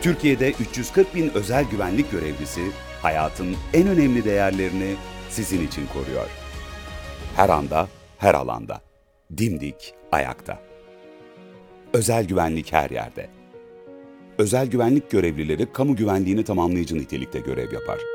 Türkiye'de 340 bin özel güvenlik görevlisi hayatın en önemli değerlerini sizin için koruyor. Her anda, her alanda. Dimdik ayakta. Özel güvenlik her yerde. Özel güvenlik görevlileri kamu güvenliğini tamamlayıcı nitelikte görev yapar.